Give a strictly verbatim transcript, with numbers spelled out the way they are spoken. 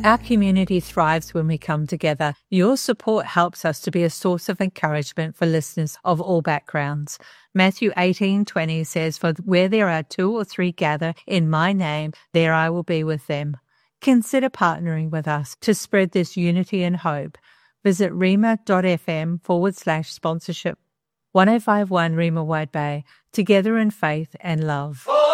Our community thrives when we come together. Your support helps us to be a source of encouragement for listeners of all backgrounds. Matthew eighteen twenty says, "For where there are two or three gather in my name, there I will be with them." Consider partnering with us to spread this unity and hope. Visit rima.fm forward slash sponsorship. ten fifty-one Rima Wide Bay, together in faith and love.